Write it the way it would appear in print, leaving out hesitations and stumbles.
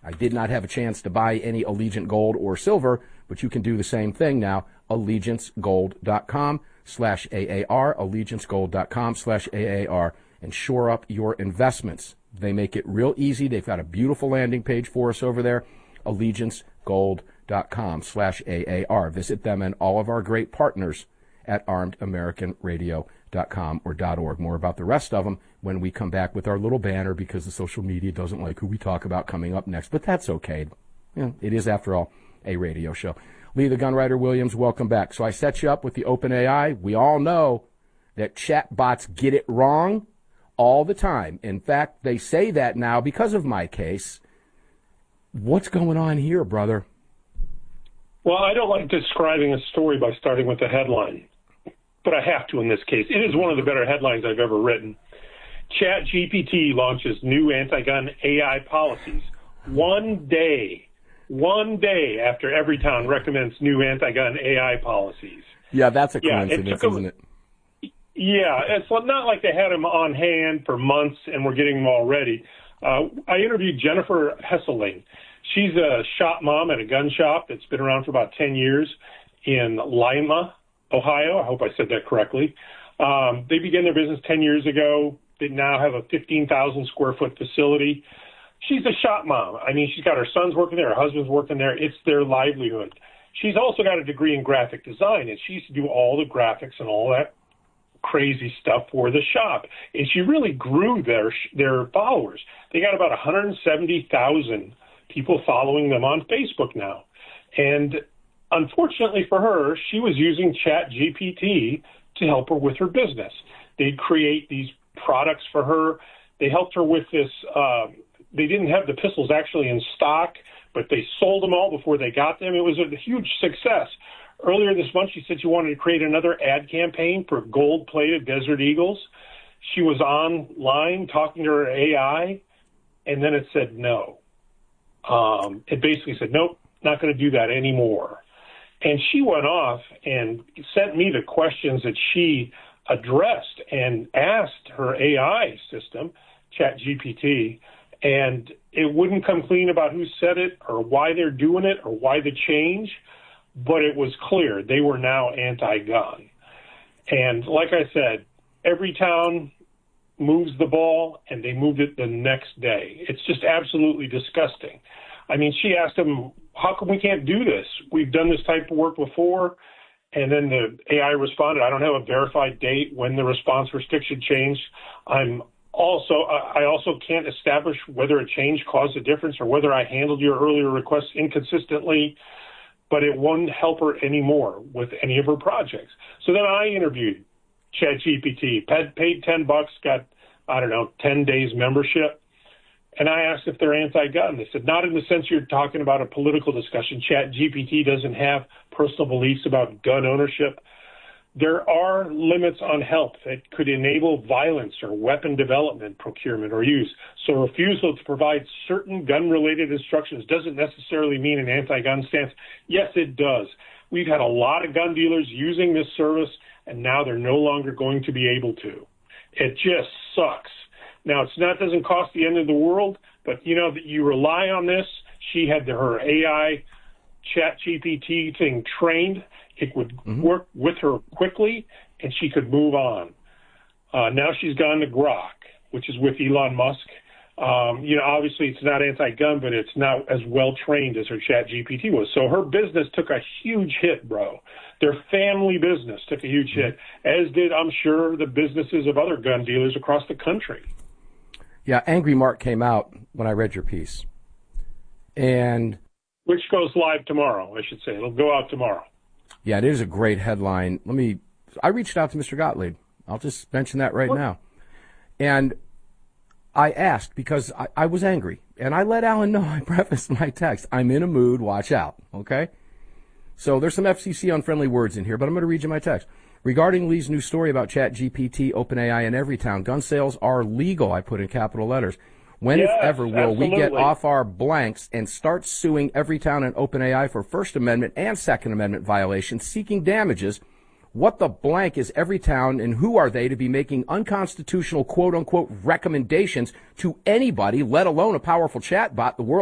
I did not have a chance to buy any Allegiant Gold or Silver, but you can do the same thing now. AllegianceGold.com/AAR, AllegianceGold.com/AAR, and shore up your investments. They make it real easy. They've got a beautiful landing page for us over there, AllegianceGold.com/AAR. Visit them and all of our great partners at ArmedAmericanRadio.com or .org. More about the rest of them when we come back with our little banner, because the social media doesn't like who we talk about coming up next. But that's okay. You know, it is, after all, a radio show. Lee the Gunwriter Williams, welcome back. So I set you up with the OpenAI. We all know that chatbots get it wrong all the time. In fact, they say that now because of my case. What's going on here, brother? Well, I don't like describing a story by starting with the headline, but I have to in this case. It is one of the better headlines I've ever written. ChatGPT launches new anti-gun AI policies one day after Everytown recommends new anti-gun AI policies. Yeah, that's a coincidence, isn't it? Yeah, it's not like they had them on hand for months and we're getting them all ready. I interviewed Jennifer Hesseling. She's a shop mom at a gun shop that's been around for about 10 years in Lima, Ohio. I hope I said that correctly. They began their business 10 years ago. They now have a 15,000 square foot facility. She's a shop mom. I mean, she's got her sons working there, her husband's working there. It's their livelihood. She's also got a degree in graphic design, and she used to do all the graphics and all that crazy stuff for the shop. And she really grew their followers. They got about 170,000 people following them on Facebook now. And unfortunately for her, she was using ChatGPT to help her with her business. They'd create these products for her. They helped her with this. They didn't have the pistols actually in stock, but they sold them all before they got them. It was a huge success. Earlier this month, she said she wanted to create another ad campaign for gold-plated Desert Eagles. She was online talking to her AI, and then it said no. It basically said, nope, not going to do that anymore. And she went off and sent me the questions that she addressed and asked her AI system, ChatGPT, and it wouldn't come clean about who said it or why they're doing it or why the change, but it was clear they were now anti-gun. And like I said, Everytown moves the ball, and they moved it the next day. It's just absolutely disgusting. I mean, she asked them, how come we can't do this? We've done this type of work before. And then the AI responded, I don't have a verified date when the response restriction changed. I also can't establish whether a change caused a difference or whether I handled your earlier requests inconsistently, but it won't help her anymore with any of her projects. So then I interviewed ChatGPT, paid $10, got, 10 days membership. And I asked if they're anti-gun. They said, not in the sense you're talking about a political discussion. ChatGPT doesn't have personal beliefs about gun ownership. There are limits on help that could enable violence or weapon development, procurement, or use. So refusal to provide certain gun-related instructions doesn't necessarily mean an anti-gun stance. Yes, it does. We've had a lot of gun dealers using this service, and now they're no longer going to be able to. It just sucks. Now, doesn't cost the end of the world, but, that you rely on this. She had her AI ChatGPT thing trained. It would work with her quickly, and she could move on. Now she's gone to Grok, which is with Elon Musk. Obviously it's not anti-gun, but it's not as well-trained as her ChatGPT was. So her business took a huge hit, bro. Their family business took a huge hit, as did, I'm sure, the businesses of other gun dealers across the country. Yeah, Angry Mark came out when I read your piece. And which goes live tomorrow, I should say. It'll go out tomorrow. Yeah, it is a great headline. I reached out to Mr. Gottlieb. I'll just mention that right now. And I asked because I was angry. And I let Alan know, I prefaced my text, I'm in a mood, watch out, okay? So there's some FCC unfriendly words in here, but I'm going to read you my text. Regarding Lee's new story about ChatGPT, OpenAI, and Everytown, gun sales are legal, I put in capital letters. When, if ever, will we get off our blanks and start suing Everytown and OpenAI for First Amendment and Second Amendment violations, seeking damages? What the blank is Everytown, and who are they to be making unconstitutional, quote-unquote, recommendations to anybody, let alone a powerful chatbot the world